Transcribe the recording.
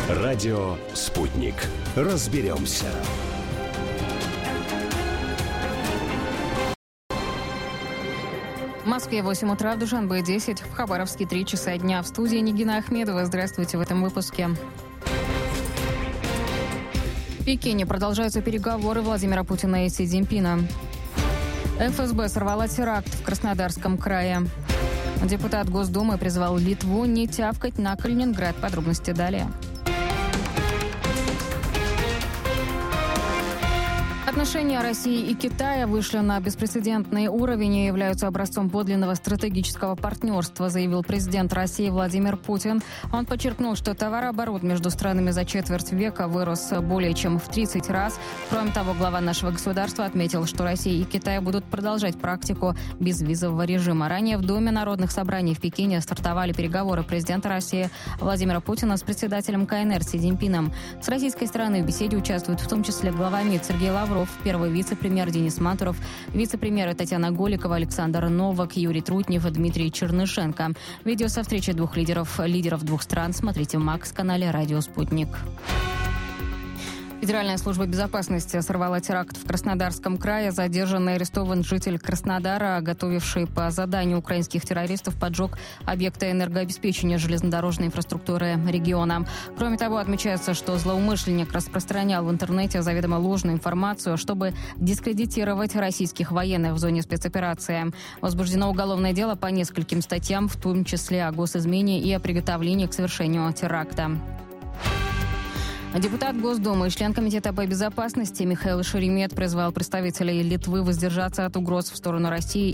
Радио «Спутник». Разберемся. В Москве 8 утра, в Душанбе 10, в Хабаровске 3 часа дня. В студии Нигина Ахмедова. Здравствуйте в этом выпуске. В Пекине продолжаются переговоры Владимира Путина и Си Цзиньпина. ФСБ сорвала теракт в Краснодарском крае. Депутат Госдумы призвал Литву не тявкать на Калининград. Подробности далее. Отношения России и Китая вышли на беспрецедентный уровень и являются образцом подлинного стратегического партнерства, заявил президент России Владимир Путин. Он подчеркнул, что товарооборот между странами за четверть века вырос более чем в 30 раз. Кроме того, глава нашего государства отметил, что Россия и Китай будут продолжать практику безвизового режима. Ранее в Доме народных собраний в Пекине стартовали переговоры президента России Владимира Путина с председателем КНР Си Цзиньпином. С российской стороны в беседе участвуют в том числе глава МИД Сергей Лавров, первый вице-премьер Денис Мантуров, вице-премьеры Татьяна Голикова, Александр Новак, Юрий Трутнев и Дмитрий Чернышенко. Видео со встречи двух лидеров двух стран смотрите в МАКС-канале «Радио Спутник». Федеральная служба безопасности сорвала теракт в Краснодарском крае. Задержан и арестован житель Краснодара, готовивший по заданию украинских террористов поджог объекта энергообеспечения железнодорожной инфраструктуры региона. Кроме того, отмечается, что злоумышленник распространял в интернете заведомо ложную информацию, чтобы дискредитировать российских военных в зоне спецоперации. Возбуждено уголовное дело по нескольким статьям, в том числе о госизмене и о приготовлении к совершению теракта. Депутат Госдумы и член Комитета по безопасности Михаил Шеремет призвал представителей Литвы воздержаться от угроз в сторону России